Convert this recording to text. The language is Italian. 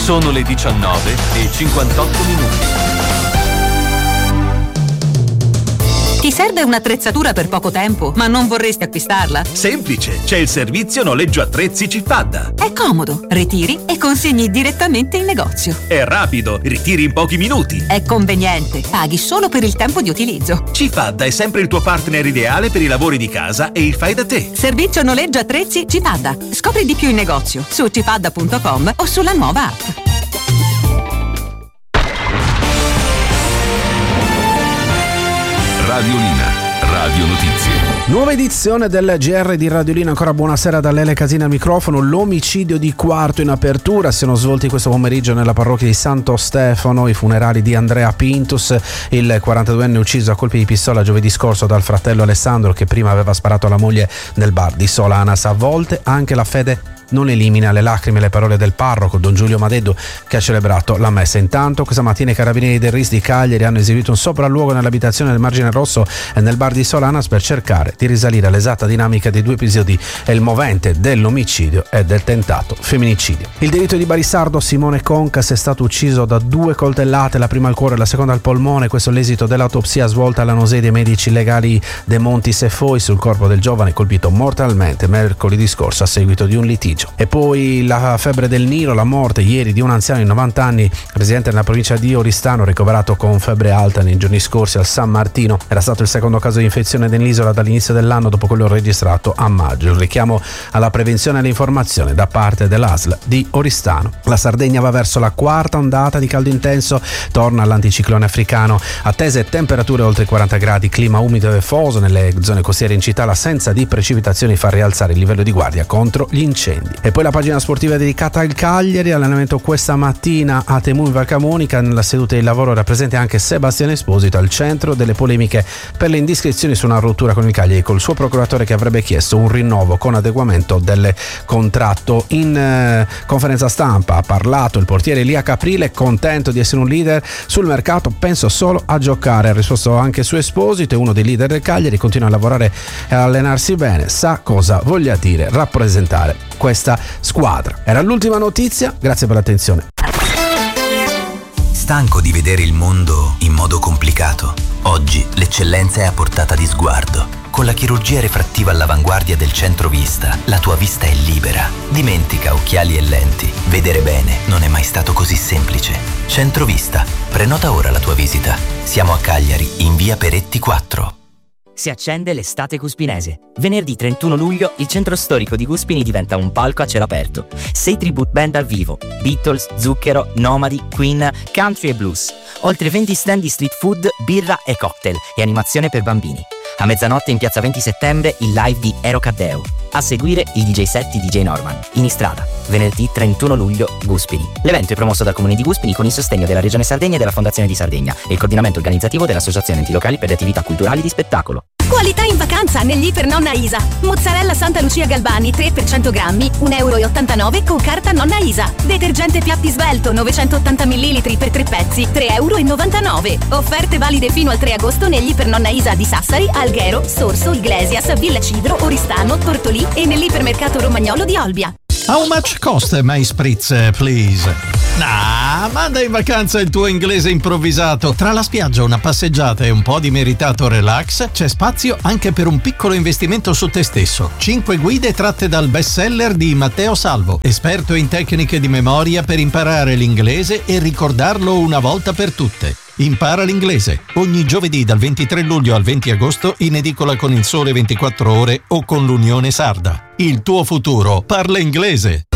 Sono le 19:58. Ti serve un'attrezzatura per poco tempo, ma non vorresti acquistarla? Semplice, c'è il servizio noleggio attrezzi Cifadda. È comodo, ritiri e consegni direttamente in negozio. È rapido, ritiri in pochi minuti. È conveniente, paghi solo per il tempo di utilizzo. Cifadda è sempre il tuo partner ideale per i lavori di casa e il fai da te. Servizio noleggio attrezzi Cifadda. Scopri di più in negozio su cifadda.com o sulla nuova app. Radiolina, Radio Notizie. Nuova edizione del GR di Radiolina. Ancora buonasera da Lele Casini al microfono. L'omicidio di Quarto in apertura. Si sono svolti questo pomeriggio nella parrocchia di Santo Stefano i funerali di Andrea Pintus, il 42enne ucciso a colpi di pistola giovedì scorso dal fratello Alessandro, che prima aveva sparato alla moglie nel bar di Solanas. A volte anche la fede non elimina le lacrime, le parole del parroco Don Giulio Madeddu, che ha celebrato la messa. Intanto questa mattina i carabinieri del RIS di Cagliari hanno eseguito un sopralluogo nell'abitazione del Margine Rosso e nel bar di Solanas per cercare di risalire all'esatta dinamica dei due episodi e il movente dell'omicidio e del tentato femminicidio. Il delitto di Barisardo Simone Concas è stato ucciso da 2 coltellate, la prima al cuore e la seconda al polmone. Questo è l'esito dell'autopsia svolta alla Nosei dei medici legali De Montis e Foi sul corpo del giovane colpito mortalmente mercoledì scorso a seguito di un litigio. E poi la febbre del Nilo, la morte ieri di un anziano di 90 anni residente nella provincia di Oristano, ricoverato con febbre alta nei giorni scorsi al San Martino. Era stato il secondo caso di infezione nell'isola dall'inizio dell'anno, dopo quello registrato a maggio. Il richiamo alla prevenzione e all'informazione da parte dell'ASL di Oristano. La Sardegna va verso la quarta ondata di caldo intenso, torna l'anticiclone africano, attese temperature oltre i 40 gradi, clima umido e foso nelle zone costiere in città. L'assenza di precipitazioni fa rialzare il livello di guardia contro gli incendi. E poi la pagina sportiva dedicata al Cagliari. Allenamento questa mattina a Temu in Val Camonica. Nella seduta di lavoro era presente anche Sebastiano Esposito, al centro delle polemiche per le indiscrezioni su una rottura con il Cagliari col suo procuratore, che avrebbe chiesto un rinnovo con adeguamento del contratto. In conferenza stampa ha parlato il portiere Elia Caprile, contento di essere un leader sul mercato, penso solo a giocare. Ha risposto anche su Esposito, è uno dei leader del Cagliari, continua a lavorare e a allenarsi bene, sa cosa voglia dire rappresentare questa squadra. Era l'ultima notizia, grazie per l'attenzione. Stanco di vedere il mondo in modo complicato? Oggi l'eccellenza è a portata di sguardo. Con la chirurgia refrattiva all'avanguardia del Centro Vista, la tua vista è libera. Dimentica occhiali e lenti. Vedere bene non è mai stato così semplice. Centro Vista. Prenota ora la tua visita. Siamo a Cagliari, in via Peretti 4. Si accende l'estate cuspinese. Venerdì 31 luglio il centro storico di Cuspini diventa un palco a cielo aperto. 6 tribute band dal vivo: Beatles, Zucchero, Nomadi, Queen, Country e Blues. Oltre 20 stand di street food, birra e cocktail e animazione per bambini. A mezzanotte in piazza 20 settembre il live di Ero Caddeo. A seguire il DJ set di DJ Norman. In strada, venerdì 31 luglio, Guspini. L'evento è promosso dal Comune di Guspini con il sostegno della Regione Sardegna e della Fondazione di Sardegna e il coordinamento organizzativo dell'Associazione Enti Locali per le Attività Culturali di Spettacolo. Qualità in vacanza negli Iper Nonna Isa. Mozzarella Santa Lucia Galbani 3 per 100 grammi, 1,89 € con carta Nonna Isa. Detergente Piatti Svelto 980 ml per 3 pezzi, 3,99 €. Offerte valide fino al 3 agosto negli Iper Nonna Isa di Sassari, Alghero, Sorso, Iglesias, Villa Cidro, Oristano, Tortolì e nell'ipermercato Romagnolo di Olbia. How much cost my spritz, please? Manda in vacanza il tuo inglese improvvisato. Tra la spiaggia, una passeggiata e un po' di meritato relax, c'è spazio anche per un piccolo investimento su te stesso. 5 guide tratte dal bestseller di Matteo Salvo, esperto in tecniche di memoria per imparare l'inglese e ricordarlo una volta per tutte. Impara l'inglese ogni giovedì dal 23 luglio al 20 agosto in edicola con Il Sole 24 Ore o con l'Unione Sarda. Il tuo futuro parla inglese.